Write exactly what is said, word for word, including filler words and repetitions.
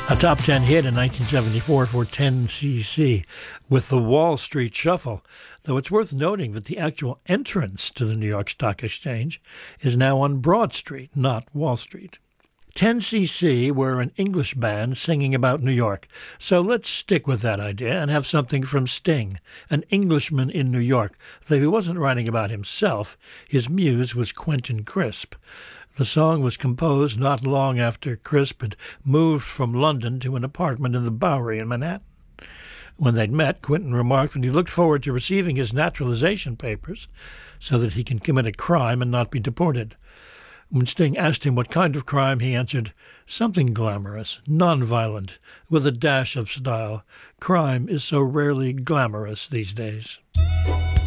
A top ten hit in nineteen seventy-four for ten C C with the Wall Street Shuffle, though it's worth noting that the actual entrance to the New York Stock Exchange is now on Broad Street, not Wall Street. ten C C were an English band singing about New York, so let's stick with that idea and have something from Sting, an Englishman in New York, though he wasn't writing about himself. His muse was Quentin Crisp. The song was composed not long after Crisp had moved from London to an apartment in the Bowery in Manhattan. When they'd met, Quentin remarked that he looked forward to receiving his naturalization papers so that he can commit a crime and not be deported. When Sting asked him what kind of crime, he answered, "Something glamorous, non-violent, with a dash of style. Crime is so rarely glamorous these days."